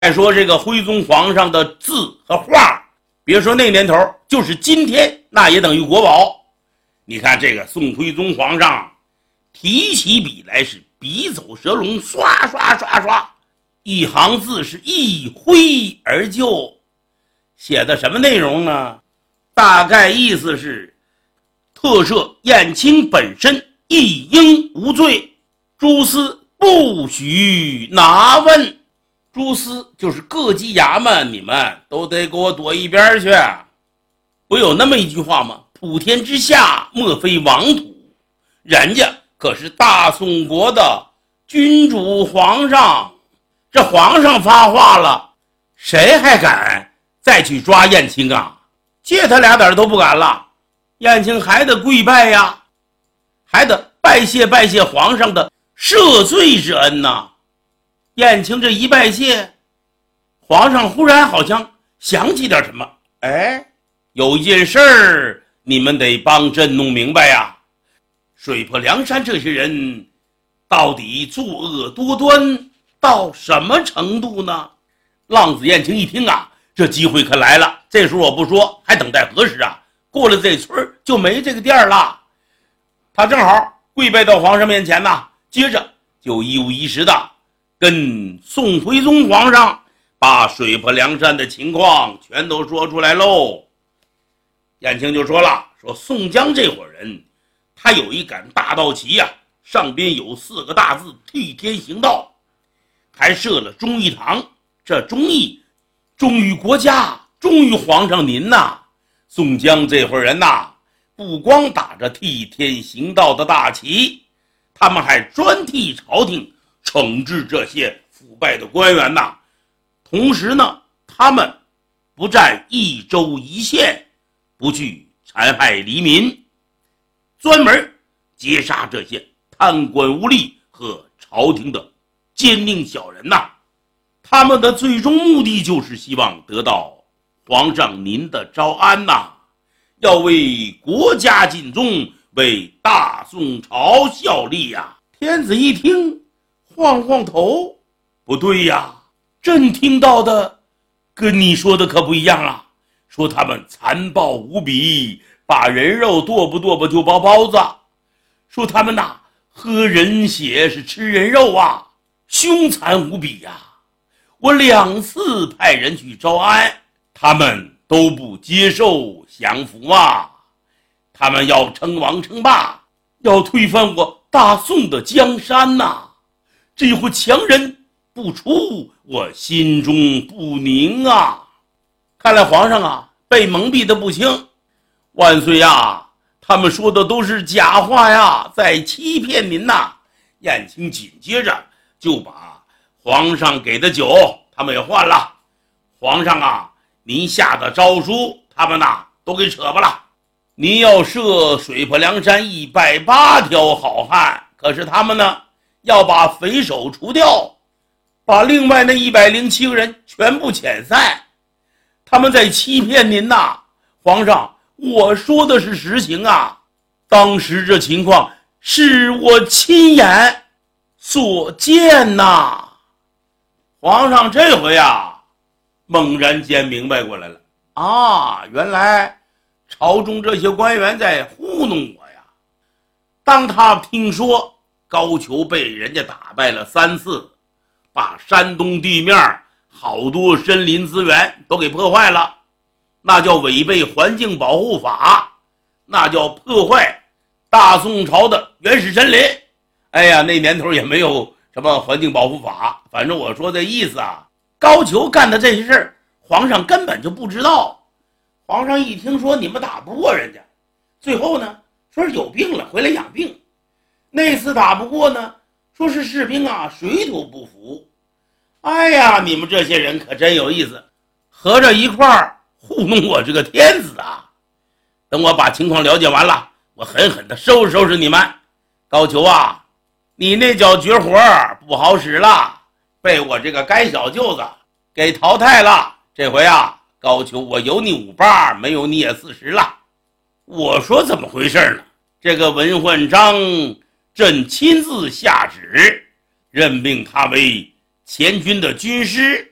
再说这个徽宗皇上的字和画，别说那年头，就是今天那也等于国宝。你看这个宋徽宗皇上提起笔来是笔走蛇龙，刷刷刷刷，一行字是一挥而就。写的什么内容呢？大概意思是特赦燕青本身一应无罪，诸司不许拿问。诸司就是各级衙门，你们都得给我躲一边去。不有那么一句话吗？普天之下莫非王土，人家可是大宋国的君主皇上，这皇上发话了，谁还敢再去抓燕青啊？借他俩点都不敢了。燕青还得跪拜呀，还得拜谢皇上的赦罪之恩呐。燕青这一拜谢，皇上忽然好像想起点什么，有一件事儿你们得帮朕弄明白呀。水泊梁山这些人到底作恶多端到什么程度呢？浪子燕青一听啊，这机会可来了，这时候我不说还等待何时啊？过了这村就没这个店了。他正好跪拜到皇上面前呐，接着就一五一十的跟宋徽宗皇上把水泊梁山的情况全都说出来喽。燕青就说了，说宋江这伙人他有一杆大道旗呀，上边有4个大字替天行道，还设了忠义堂，这忠义忠于国家，忠于皇上您呐。宋江这伙人呐，不光打着替天行道的大旗，他们还专替朝廷惩治这些腐败的官员呐。同时呢，他们不占一州一县，不去残害黎民，专门截杀这些贪官污吏和朝廷的奸佞小人呐。他们的最终目的就是希望得到皇上您的招安呐，要为国家尽忠，为大宋朝效力呀。天子一听，晃晃头，不对呀，朕听到的跟你说的可不一样啊。说他们残暴无比，把人肉剁不就包包子，说他们呐喝人血是吃人肉啊，凶残无比呀。我2次派人去招安，他们都不接受降服啊，他们要称王称霸，要推翻我大宋的江山呐。这伙强人不除，我心中不宁啊。看来皇上啊被蒙蔽的不轻，万岁呀，他们说的都是假话呀，在欺骗您呐。燕青紧接着就把皇上给的酒他们也换了。皇上啊，您下的诏书他们呐都给扯巴了。您要赦水泊梁山108条好汉，可是他们呢要把匪首除掉，把另外那107个人全部遣散。他们在欺骗您呐。皇上，我说的是实情啊，当时这情况是我亲眼所见呐。皇上这回啊猛然间明白过来了啊，原来朝中这些官员在糊弄我呀。当他听说高俅被人家打败了3次，把山东地面好多森林资源都给破坏了，那叫违背环境保护法，那叫破坏大宋朝的原始森林。哎呀，那年头也没有什么环境保护法，反正我说的意思啊，高俅干的这些事儿，皇上根本就不知道。皇上一听说你们打不过人家，最后呢说是有病了回来养病，那次打不过呢说是士兵啊水土不服。哎呀，你们这些人可真有意思，合着一块儿糊弄我这个天子啊。等我把情况了解完了，我狠狠地收拾收拾你们。高俅啊，你那脚绝活不好使了，被我这个该小舅子给淘汰了。这回啊，高俅我有你58，没有你也40了。我说怎么回事呢？这个文焕章朕亲自下旨任命他为前军的军师，